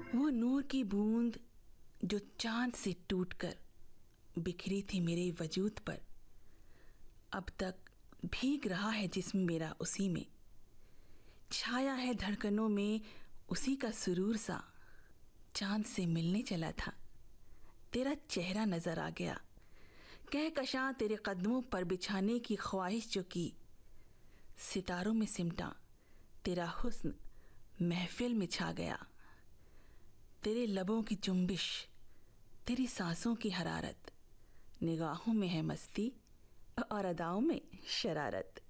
वो नूर की बूंद जो चांद से टूटकर बिखरी थी मेरे वजूद पर, अब तक भीग रहा है जिस्म मेरा उसी में, छाया है धड़कनों में उसी का सुरूर सा। चांद से मिलने चला था, तेरा चेहरा नजर आ गया, कहकशां तेरे कदमों पर बिछाने की ख्वाहिश जो की। सितारों में सिमटा तेरा हुस्न महफिल में छा गया, तेरे लबों की जुम्बिश, तेरी सांसों की हरारत, निगाहों में है मस्ती और अदाओं में शरारत।